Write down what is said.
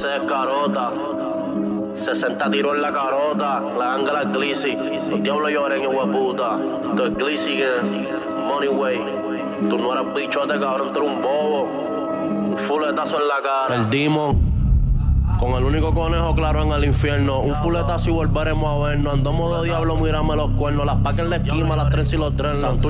se descarota. 60 tiros en la carota, la ganga es Glizzy. Los diablos lloren, hijo de puta. Tú es Glizzy que Money Way. Tú no eras bichote, cabrón, tú eres un bobo. Un fuletazo en la cara. El Demon. Con el único conejo claro en el infierno. Un fuletazo y volveremos a vernos. Andamos de diablo, mírame los cuernos. Las pacas en la esquina, las trenzas y los dreadlocks.